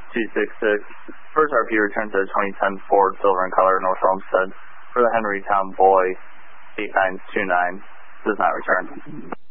266. First RP returns to 2010 Ford, silver in color, North Olmsted. For the Henrytown Boy, 8929, does not return.